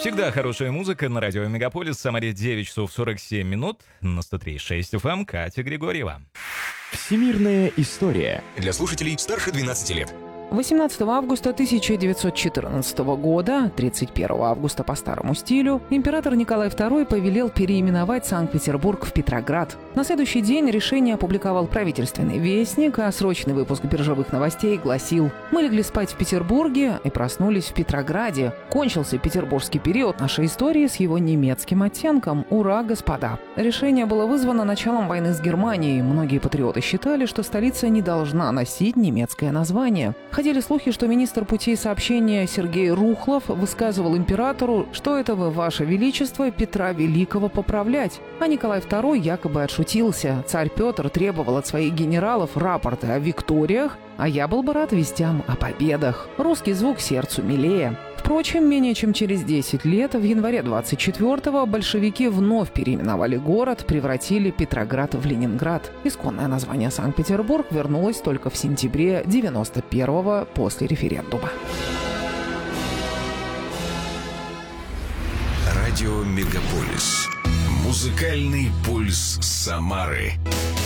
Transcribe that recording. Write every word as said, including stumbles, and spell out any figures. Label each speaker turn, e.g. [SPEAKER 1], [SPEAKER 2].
[SPEAKER 1] Всегда хорошая музыка на радио Мегаполис. В Самаре девять часов сорок семь минут. На сто три и шесть эф эм Катя Григорьева.
[SPEAKER 2] Всемирная история.
[SPEAKER 3] Для слушателей старше двенадцати лет.
[SPEAKER 4] восемнадцатого августа тысяча девятьсот четырнадцатого года, тридцать первого августа по старому стилю, император Николай второй повелел переименовать Санкт-Петербург в Петроград. На следующий день решение опубликовал правительственный вестник, а срочный выпуск биржевых новостей гласил: «Мы легли спать в Петербурге и проснулись в Петрограде. Кончился петербургский период нашей истории с его немецким оттенком. Ура, господа!» Решение было вызвано началом войны с Германией. Многие патриоты считали, что столица не должна носить немецкое название. Ходили слухи, что министр путей сообщения Сергей Рухлов высказывал императору, что это вы, ваше величество, Петра Великого поправлять. А Николай второй якобы отшутился. Царь Петр требовал от своих генералов рапорты о викториях, а я был бы рад вестям о победах. Русский звук сердцу милее. Впрочем, менее чем через десять лет, в январе двадцать четвёртого, большевики вновь переименовали город, превратили Петроград в Ленинград. Исконное название Санкт-Петербург вернулось только в сентябре девяносто первого после референдума.
[SPEAKER 3] Радио Мегаполис. Музыкальный пульс Самары.